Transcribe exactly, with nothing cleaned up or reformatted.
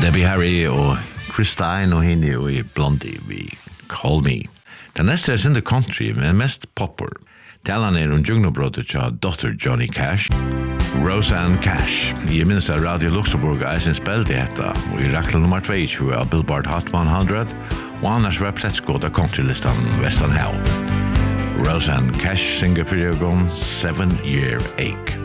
Debbie Harry og Christine og henne og i Blondie vi Call Me. Den neste er sin the country, men mest popper. Talan er om Jugnobrottet til Doctor Johnny Cash. Roseanne Cash. Jeg minns at Radio Luxemburg er sin spilte hetta, og i rakla nummer tjueto av Billboard Hot hundre, og annars var pletskåd av countrylistan Western Hell. Roseanne Cash synger for Seven Year Ache.